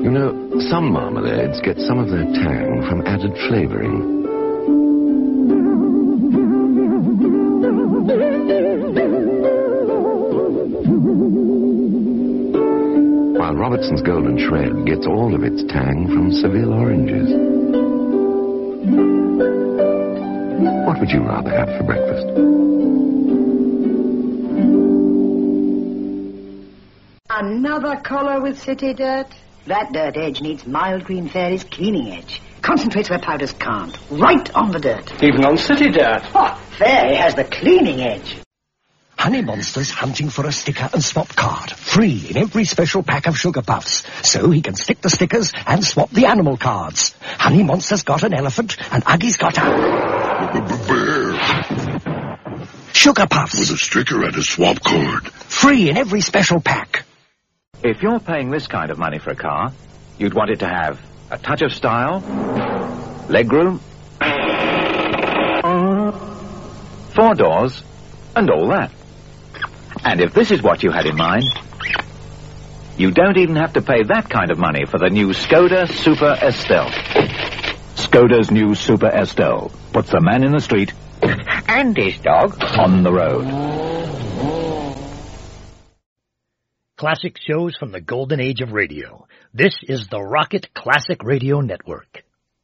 You know, some marmalades get some of their tang from added flavoring. While Robertson's Golden Shred gets all of its tang from Seville oranges. What would you rather have for breakfast? Another collar with city dirt? That dirt edge needs Mild Green Fairy's cleaning edge. Concentrates where powders can't. Right on the dirt. Even on city dirt. Oh, Fairy has the cleaning edge. Honey Monster's hunting for a sticker and swap card. Free in every special pack of Sugar Puffs. So he can stick the stickers and swap the animal cards. Honey Monster's got an elephant and Uggy's got a... bear. Sugar Puffs. With a sticker and a swap card. Free in every special pack. If you're paying this kind of money for a car, you'd want it to have a touch of style, legroom, 4 doors, and all that. And if this is what you had in mind, you don't even have to pay that kind of money for the new Skoda Super Estelle. Skoda's new Super Estelle puts the man in the street and his dog on the road. Classic shows from the golden age of radio. This is the Rocket Classic Radio Network.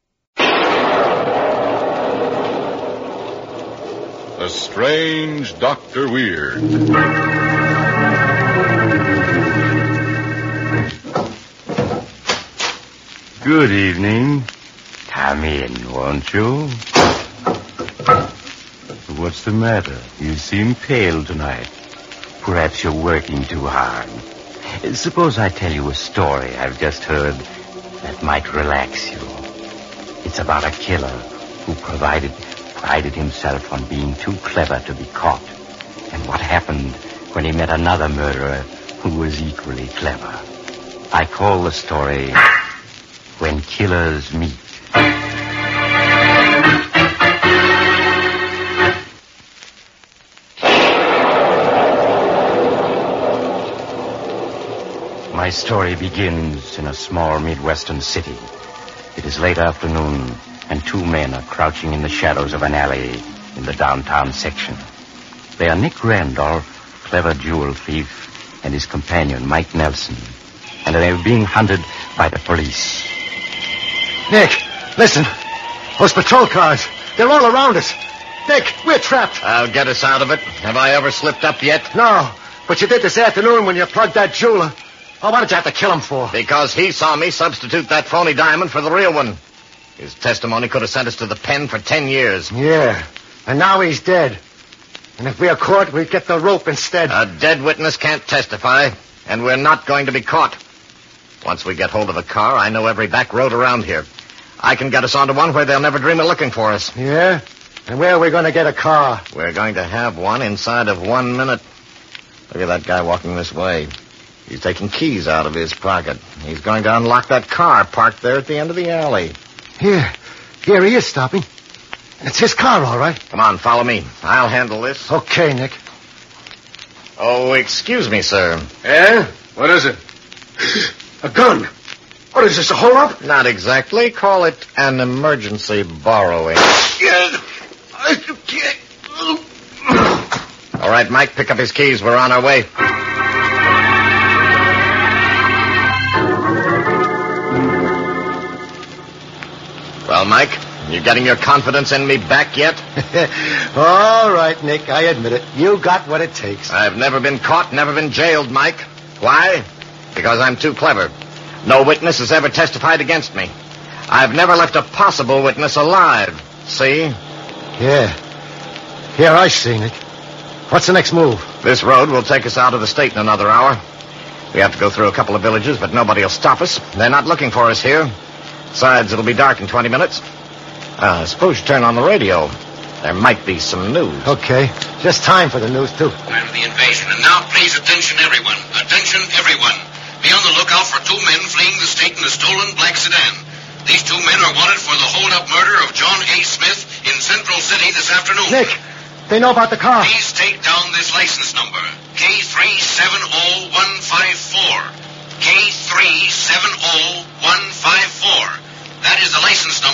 The Strange Dr. Weird. Good evening. Come in, won't you? What's the matter? You seem pale tonight. Perhaps you're working too hard. Suppose I tell you a story I've just heard that might relax you. It's about a killer who prided himself on being too clever to be caught, and what happened when he met another murderer who was equally clever. I call the story When Killers Meet. My story begins in a small Midwestern city. It is late afternoon, and 2 men are crouching in the shadows of an alley in the downtown section. They are Nick Randolph, clever jewel thief, and his companion, Mike Nelson. And they are being hunted by the police. Nick, listen. Those patrol cars, they're all around us. Nick, we're trapped. I'll get us out of it. Have I ever slipped up yet? No, but you did this afternoon when you plugged that jeweler. Oh, what did you have to kill him for? Because he saw me substitute that phony diamond for the real one. His testimony could have sent us to the pen for 10 years. Yeah, and now he's dead. And if we are caught, we get the rope instead. A dead witness can't testify, and we're not going to be caught. Once we get hold of a car, I know every back road around here. I can get us onto one where they'll never dream of looking for us. Yeah? And where are we going to get a car? We're going to have one inside of 1 minute. Look at that guy walking this way. He's taking keys out of his pocket. He's going to unlock that car parked there at the end of the alley. Here he is stopping. It's his car, all right. Come on, follow me. I'll handle this. Okay, Nick. Oh, excuse me, sir. Yeah? What is it? A gun. What is this, a hold-up? Not exactly. Call it an emergency borrowing. All right, Mike, pick up his keys. We're on our way. Well, Mike, you getting your confidence in me back yet? All right, Nick, I admit it. You got what it takes. I've never been caught, never been jailed, Mike. Why? Because I'm too clever. No witness has ever testified against me. I've never left a possible witness alive. See? Yeah, I see, Nick. What's the next move? This road will take us out of the state in another hour. We have to go through a couple of villages, but nobody will stop us. They're not looking for us here. Besides, it'll be dark in 20 minutes. Suppose you turn on the radio. There might be some news. Okay. Just time for the news, too. Time for the invasion. And now, please, attention, everyone. Attention, everyone. Be on the lookout for 2 men fleeing the state in a stolen black sedan. These 2 men are wanted for the hold-up murder of John A. Smith in Central City this afternoon. Nick, they know about the car. Please take down this license number. K370154. K370154.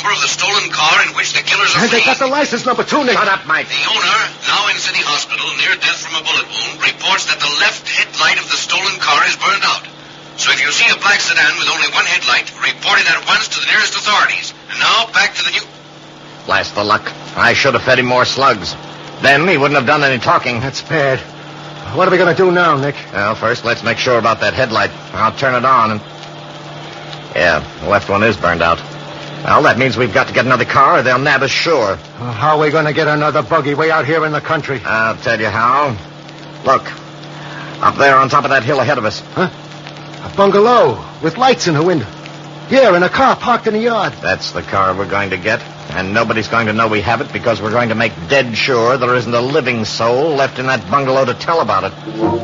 number of the stolen car in which the killers are And they fleeing. got the license number, too, Nick. Shut up, Mike. The owner, now in City Hospital, near death from a bullet wound, reports that the left headlight of the stolen car is burned out. So if you see a black sedan with only one headlight, report it at once to the nearest authorities. And now, back to the new... Blast the luck. I should have fed him more slugs. Then he wouldn't have done any talking. That's bad. What are we going to do now, Nick? Well, first, let's make sure about that headlight. I'll turn it on and... Yeah, the left one is burned out. Well, that means we've got to get another car or they'll nab us sure. Well, how are we going to get another buggy way out here in the country? I'll tell you how. Look, up there on top of that hill ahead of us. Huh? A bungalow with lights in the window. Yeah, and a car parked in the yard. That's the car we're going to get. And nobody's going to know we have it because we're going to make dead sure there isn't a living soul left in that bungalow to tell about it.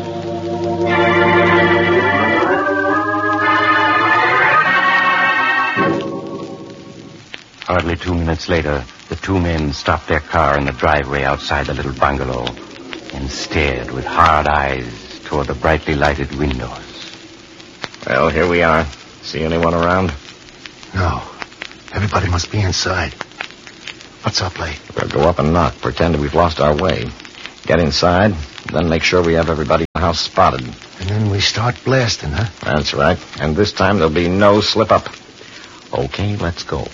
Hardly 2 minutes later, the two men stopped their car in the driveway outside the little bungalow and stared with hard eyes toward the brightly lighted windows. Well, here we are. See anyone around? No. Everybody must be inside. What's our play? We'll go up and knock, pretend we've lost our way. Get inside, then make sure we have everybody in the house spotted. And then we start blasting, huh? That's right. And this time there'll be no slip-up. Okay, let's go.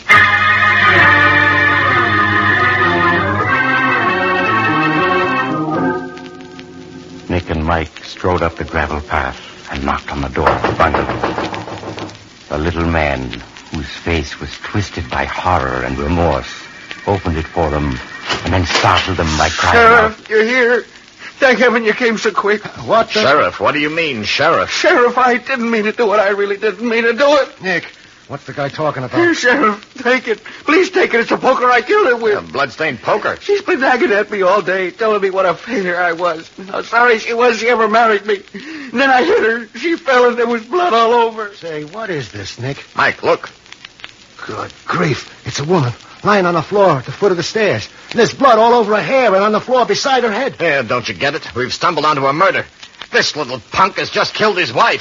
Nick and Mike strode up the gravel path and knocked on the door of the bungalow. The little man, whose face was twisted by horror and remorse, opened it for them and then startled them by crying Sheriff, out. you're here. Thank heaven you came so quick. What the... Sheriff, what do you mean, Sheriff? Sheriff, I didn't mean to do it. I really didn't mean to do it. Nick, what's the guy talking about? Here, Sheriff, take it. Please take it. It's a poker I killed her with. A bloodstained poker. She's been nagging at me all day, telling me what a failure I was. How sorry she was she ever married me. And then I hit her. She fell and there was blood all over. Say, what is this, Nick? Mike, look. Good grief. It's a woman lying on the floor at the foot of the stairs. And there's blood all over her hair and on the floor beside her head. Yeah, don't you get it? We've stumbled onto a murder. This little punk has just killed his wife.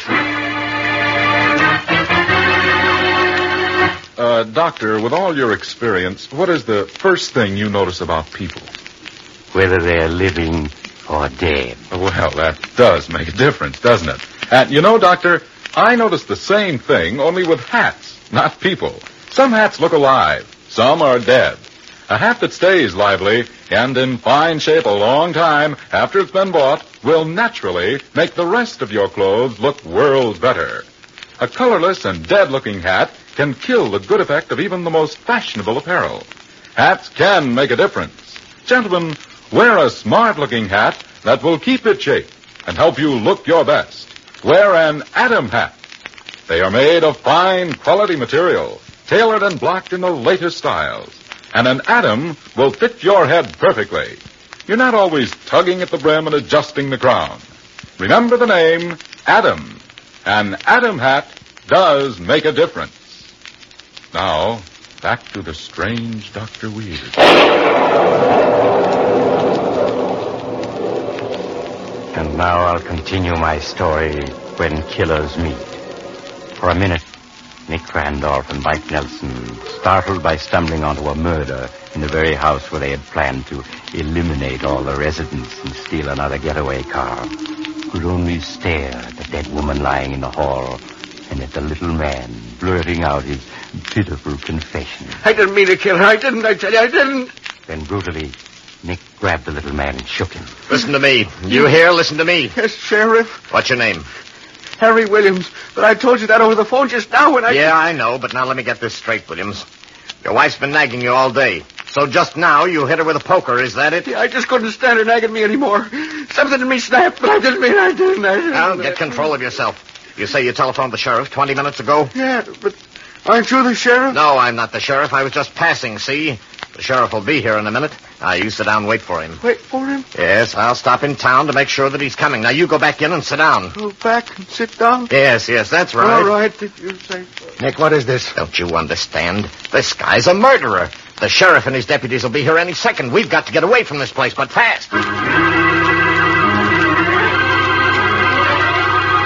Doctor, with all your experience, what is the first thing you notice about people? Whether they're living or dead. Well, that does make a difference, doesn't it? And you know, Doctor, I noticed the same thing, only with hats, not people. Some hats look alive. Some are dead. A hat that stays lively and in fine shape a long time after it's been bought will naturally make the rest of your clothes look worlds better. A colorless and dead-looking hat can kill the good effect of even the most fashionable apparel. Hats can make a difference. Gentlemen, wear a smart-looking hat that will keep its shape and help you look your best. Wear an Adam hat. They are made of fine, quality material, tailored and blocked in the latest styles. And an Adam will fit your head perfectly. You're not always tugging at the brim and adjusting the crown. Remember the name, Adam. An Adam hat does make a difference. Now, back to the strange Dr. Weir. And now I'll continue my story when killers meet. For a minute, Nick Randolph and Mike Nelson, startled by stumbling onto a murder in the very house where they had planned to eliminate all the residents and steal another getaway car, could only stare at the dead woman lying in the hall and at the little man blurting out his pitiful confession. I didn't mean to kill her. I didn't. I tell you, I didn't. Then brutally, Nick grabbed the little man and shook him. Listen to me. You hear? Listen to me. Yes, Sheriff. What's your name? Harry Williams. But I told you that over the phone just now when I... Yeah, I know, but now let me get this straight, Williams. Your wife's been nagging you all day. So just now you hit her with a poker, is that it? Yeah, I just couldn't stand her nagging me anymore. Something in me snapped, but I didn't mean I didn't. Now, get control of yourself. You say you telephoned the sheriff 20 minutes ago? Yeah, but aren't you the sheriff? No, I'm not the sheriff. I was just passing, see? The sheriff will be here in a minute. Now, you sit down and wait for him. Wait for him? Yes, I'll stop in town to make sure that he's coming. Now, you go back in and sit down. Go back and sit down? Yes, that's right. All right, did you say so? Nick, what is this? Don't you understand? This guy's a murderer. The sheriff and his deputies will be here any second. We've got to get away from this place, but fast.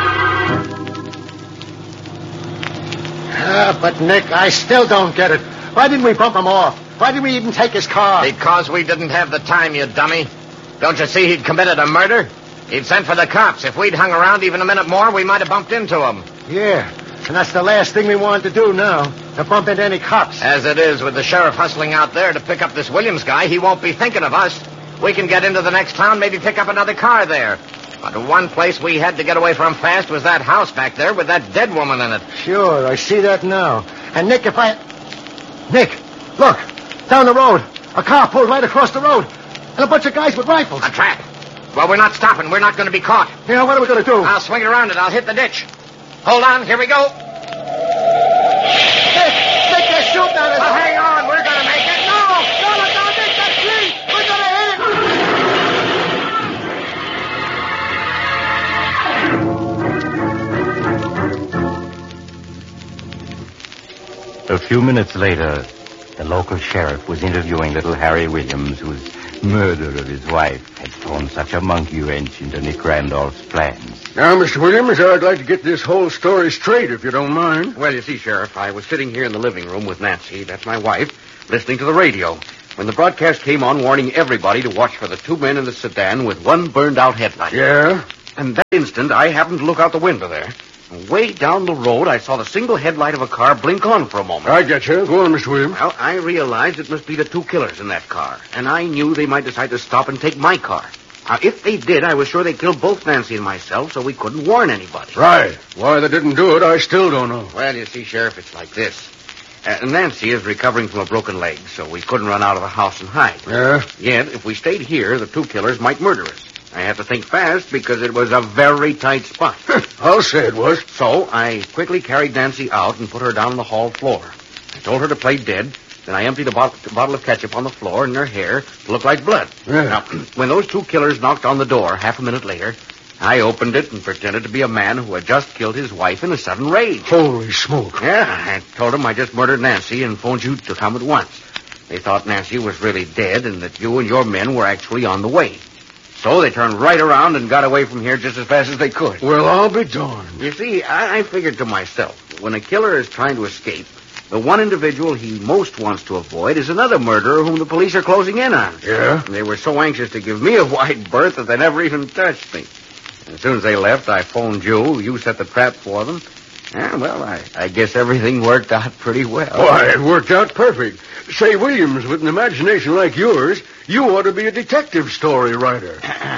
But, Nick, I still don't get it. Why didn't we bump him off? Why didn't we even take his car? Because we didn't have the time, you dummy. Don't you see he'd committed a murder? He'd sent for the cops. If we'd hung around even a minute more, we might have bumped into him. Yeah, and that's the last thing we wanted to do now, to bump into any cops. As it is, with the sheriff hustling out there to pick up this Williams guy, he won't be thinking of us. We can get into the next town, maybe pick up another car there. But the one place we had to get away from fast was that house back there with that dead woman in it. Sure, I see that now. And Nick, Nick, look, down the road. A car pulled right across the road. And a bunch of guys with rifles. A trap. Well, we're not stopping. We're not going to be caught. Yeah, what are we going to do? I'll swing it around and I'll hit the ditch. Hold on, here we go. Nick, they're shooting at us. Well, hang on, we're going to make it. No, Nick, that's me. We're going to hit him. A few minutes later, the local sheriff was interviewing little Harry Williams, whose murder of his wife had thrown such a monkey wrench into Nick Randolph's plans. Now, Mr. Williams, I'd like to get this whole story straight, if you don't mind. Well, you see, Sheriff, I was sitting here in the living room with Nancy, that's my wife, listening to the radio, when the broadcast came on warning everybody to watch for the two men in the sedan with one burned-out headlight. Yeah? And that instant, I happened to look out the window there. And way down the road, I saw the single headlight of a car blink on for a moment. I get you. Go on, Mr. Williams. Well, I realized it must be the two killers in that car, and I knew they might decide to stop and take my car. Now, if they did, I was sure they killed both Nancy and myself, so we couldn't warn anybody. Right. Why they didn't do it, I still don't know. Well, you see, Sheriff, it's like this. Nancy is recovering from a broken leg, so we couldn't run out of the house and hide. Yeah? Yet, if we stayed here, the two killers might murder us. I had to think fast because it was a very tight spot. I'll say it was. So I quickly carried Nancy out and put her down on the hall floor. I told her to play dead. Then I emptied a bottle of ketchup on the floor in her hair to look like blood. Yeah. Now, when those two killers knocked on the door half a minute later, I opened it and pretended to be a man who had just killed his wife in a sudden rage. Holy smoke. Yeah, I told them I just murdered Nancy and phoned you to come at once. They thought Nancy was really dead and that you and your men were actually on the way. So they turned right around and got away from here just as fast as they could. Well, I'll be darned. You see, I figured to myself, when a killer is trying to escape, the one individual he most wants to avoid is another murderer whom the police are closing in on. Yeah? And they were so anxious to give me a wide berth that they never even touched me. As soon as they left, I phoned you. You set the trap for them. Yeah, well, I guess everything worked out pretty well. Why, it worked out perfect. Say, Williams, with an imagination like yours, you ought to be a detective story writer.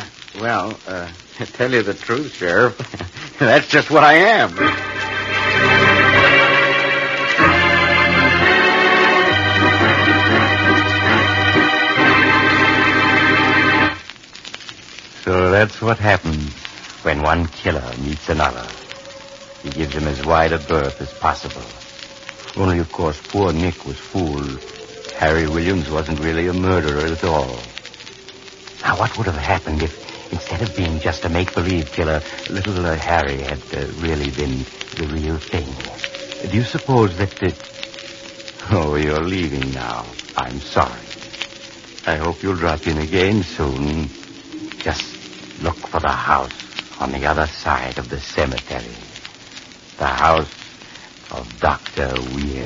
Well, to tell you the truth, Sheriff, that's just what I am. So that's what happens when one killer meets another. He gives him as wide a berth as possible. Only, of course, poor Nick was fooled. Harry Williams wasn't really a murderer at all. Now, what would have happened if, instead of being just a make-believe killer, little Harry had really been the real thing? Do you suppose that... Oh, you're leaving now. I'm sorry. I hope you'll drop in again soon. Just look for the house on the other side of the cemetery. The house of Dr. Weir.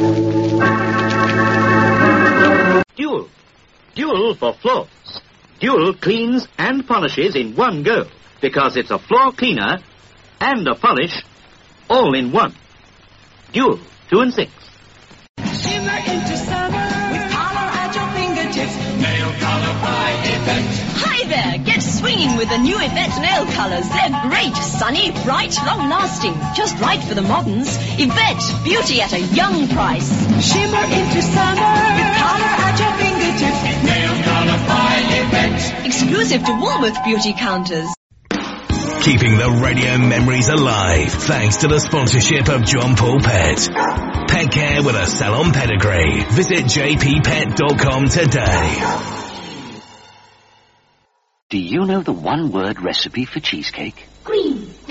Dual. Dual for floors. Dual cleans and polishes in one go because it's a floor cleaner and a polish all in one. Dual 2 and 6. Shimmer into summer with color at your fingertips. Nail color by Yvette. Hi there, get swinging with the new Yvette nail colors. They're great, sunny, bright, long-lasting. Just right for the moderns. Yvette, beauty at a young price. Shimmer into summer with color at your fingertips. Nail color by Yvette. Exclusive to Woolworth beauty counters. Keeping the radio memories alive thanks to the sponsorship of John Paul Pet. Pet care with a salon pedigree. Visit jppet.com today. Do you know the one-word recipe for cheesecake?